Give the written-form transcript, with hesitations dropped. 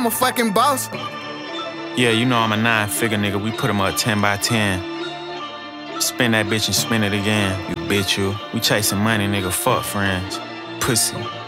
I'm a fucking boss. Yeah, you know I'm a 9-figure nigga. We put him up 10 by 10. Spin that bitch and spin it again. You bitch, you. We chasing money, nigga. Fuck friends. Pussy.